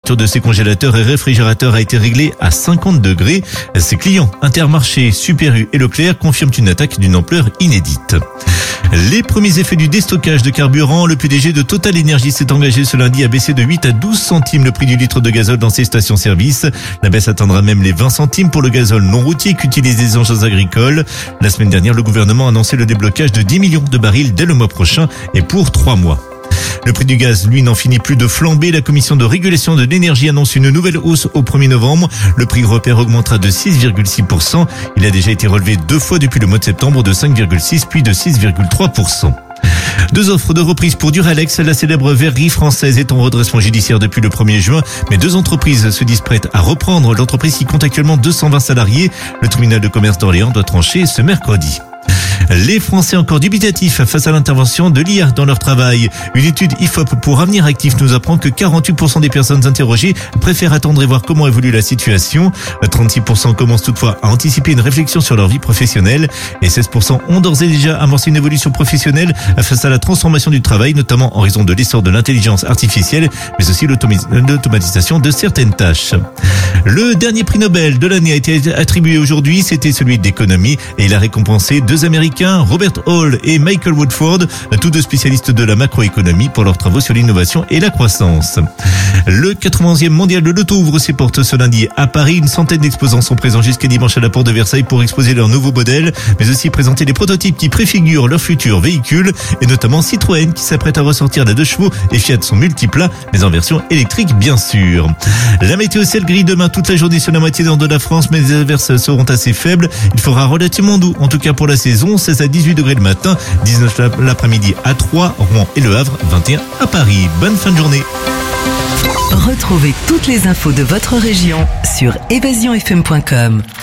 température de ses congélateurs et réfrigérateurs a été réglée à 50 degrés. Ses clients Intermarché, Super U et Leclerc confirment une attaque d'une ampleur inédite. Les premiers effets du déstockage de carburant, le PDG de Total Energy s'est engagé ce lundi à baisser de 8 à 12 centimes le prix du litre de gazole dans ses stations-service. La baisse atteindra même les 20 centimes pour le gazole non routier qu'utilisent les engins agricoles. La semaine dernière, le gouvernement a annoncé le déblocage de 10 millions de barils dès le mois prochain et pour 3 mois. Le prix du gaz, lui, n'en finit plus de flamber. La commission de régulation de l'énergie annonce une nouvelle hausse au 1er novembre. Le prix repère augmentera de 6,6%. Il a déjà été relevé 2 fois depuis le mois de septembre, de 5,6 puis de 6,3%. 2 offres de reprise pour Duralex. La célèbre verrerie française est en redressement judiciaire depuis le 1er juin, mais 2 entreprises se disent prêtes à reprendre. L'entreprise qui compte actuellement 220 salariés. Le tribunal de commerce d'Orléans doit trancher ce mercredi. Les Français encore dubitatifs face à l'intervention de l'IA dans leur travail. Une étude IFOP pour Avenir Actif nous apprend que 48% des personnes interrogées préfèrent attendre et voir comment évolue la situation. 36% commencent toutefois à anticiper une réflexion sur leur vie professionnelle et 16% ont d'ores et déjà amorcé une évolution professionnelle face à la transformation du travail, notamment en raison de l'essor de l'intelligence artificielle, mais aussi l'automatisation de certaines tâches. Le dernier prix Nobel de l'année a été attribué aujourd'hui, c'était celui d'économie et il a récompensé 2 Américains, Robert Hall et Michael Woodford, tous 2 spécialistes de la macroéconomie pour leurs travaux sur l'innovation et la croissance. Le 91e mondial de l'auto ouvre ses portes ce lundi à Paris. Une centaine d'exposants sont présents jusqu'à dimanche à la porte de Versailles pour exposer leurs nouveaux modèles, mais aussi présenter les prototypes qui préfigurent leurs futurs véhicules, et notamment Citroën qui s'apprête à ressortir la 2 chevaux et Fiat son multiplat, mais en version électrique bien sûr. La météo ciel gris demain toute la journée sur la moitié nord de la France, mais les averses seront assez faibles. Il fera relativement doux, en tout cas pour la saison, 16 à 18 degrés le matin, 19 l'après-midi à Troyes, Rouen et Le Havre, 21 à Paris. Bonne fin de journée. Retrouvez toutes les infos de votre région sur evasionfm.com.